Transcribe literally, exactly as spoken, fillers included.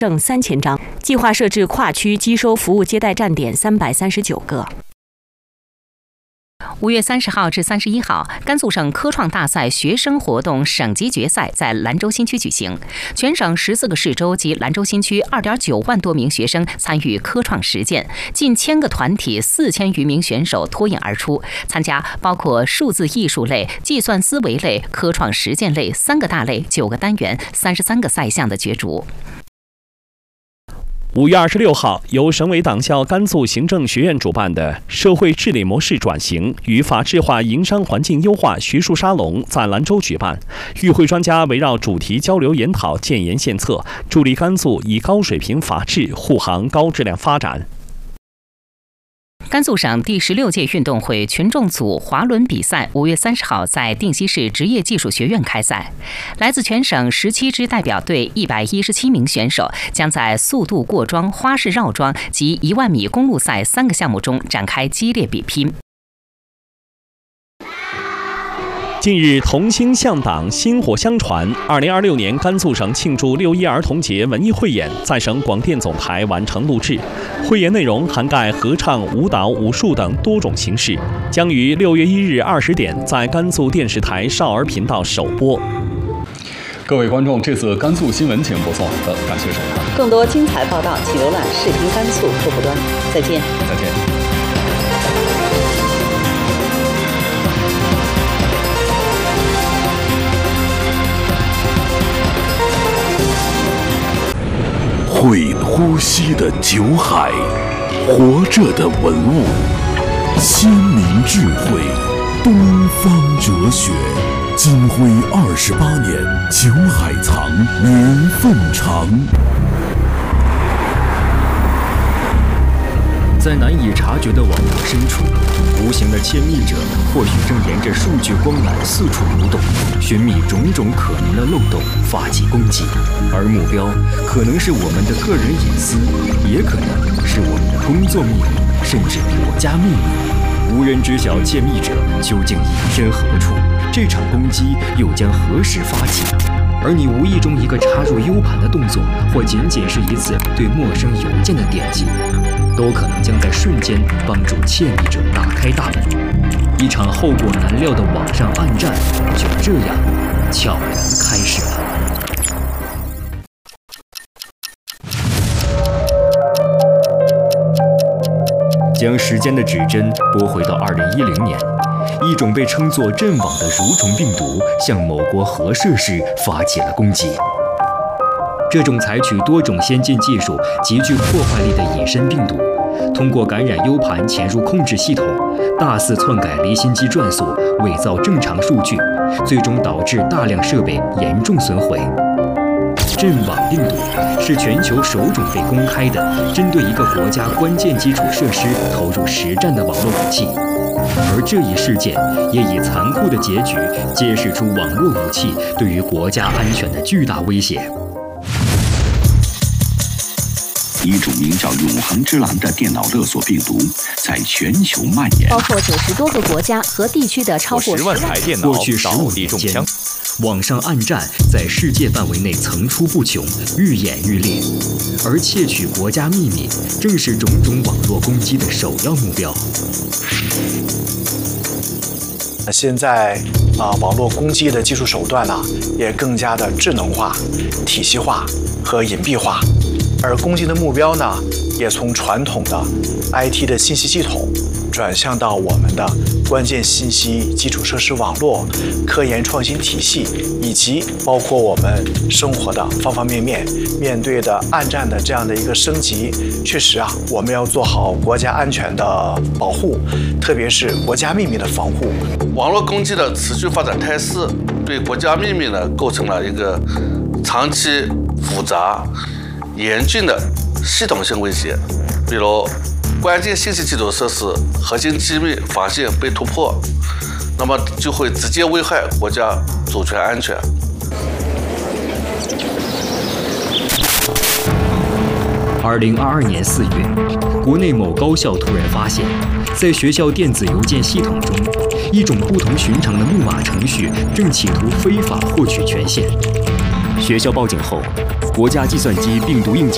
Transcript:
证三千张，计划设置跨区机收服务接待站点三百三十九个。 五月三十号至三十一号，甘肃省科创大赛学生活动省级决赛在兰州新区举行。全省十四个市州及兰州新区二点九万多名学生参与科创实践，近千个团体、四千余名选手脱颖而出，参加包括数字艺术类、计算思维类、科创实践类三个大类、九个单元、三十三个赛项的角逐。 五月二十六号，由省委党校甘肃行政学院主办的“社会治理模式转型与法治化营商环境优化”学术沙龙在兰州举办。与会专家围绕主题交流研讨、建言献策，助力甘肃以高水平法治护航高质量发展。 甘肃省第十六届运动会群众组滑轮比赛五月三十号在定西市职业技术学院开赛，来自全省十七支代表队一百一十七名选手将在速度过桩、花式绕桩及一万米公路赛三个项目中展开激烈比拼。 近日，同心向党，薪火相传。二零二六年甘肃省庆祝六一儿童节文艺汇演在省广电总台完成录制。汇演内容涵盖合唱、舞蹈、武术等多种形式，将于六月一日二十点在甘肃电视台少儿频道首播。 各位观众，这次甘肃新闻节目播送完了，感谢收看。 更多精彩报道，请浏览视频甘肃客户端。再见。 再见。 会呼吸的酒海，活着的文物，先民智慧，东方哲学。金辉二十八年，酒海藏，年份长。 在难以察觉的网络深处，无形的窃密者或许正沿着数据光缆四处游动，寻觅种种可能的漏洞，发起攻击。而目标可能是我们的个人隐私，也可能是我们的工作秘密，甚至国家秘密。无人知晓窃密者究竟隐身何处，这场攻击又将何时发起？而你无意中一个插入 U 盘的动作，或仅仅是一次对陌生邮件的点击，都可能将在瞬间帮助窃密者大开大门。一场后果难料的网上暗战就这样悄然开始了。将时间的指针拨回到二零一零年。一种被称作“阵网”的蠕虫病毒向某国核设施发起了攻击。这种采取多种先进技术、极具破坏力的隐身病毒，通过感染 U 盘潜入控制系统，大肆篡改离心机转速，伪造正常数据，最终导致大量设备严重损毁。阵网病毒是全球首种被公开的针对一个国家关键基础设施投入实战的网络武器。而这一事件也以残酷的结局揭示出网络武器对于国家安全的巨大威胁。 一种名叫“永恒之狼”的电脑勒索病毒在全球蔓延， 包括九十多个国家和地区的超过十万台电脑。 过去十五年间，网上暗战在世界范围内层出不穷，愈演愈烈，而窃取国家秘密正是种种网络攻击的首要目标。 现在啊、呃，网络攻击的技术手段呢、啊，也更加的智能化、体系化和隐蔽化，而攻击的目标呢，也从传统的 I T 的信息系统转向到我们的关键信息基础设施网络、科研创新体系，以及包括我们生活的方方面面。面对的暗战的这样的一个升级，确实啊，我们要做好国家安全的保护，特别是国家秘密的防护。 网络攻击的持续发展态势，对国家秘密呢构成了一个长期、复杂、严峻的系统性威胁。比如，关键信息基础设施核心机密防线被突破，那么就会直接危害国家主权安全。 二零二二年四月，国内某高校突然发现，在学校电子邮件系统中，一种不同寻常的木马程序正企图非法获取权限。学校报警后，国家计算机病毒应急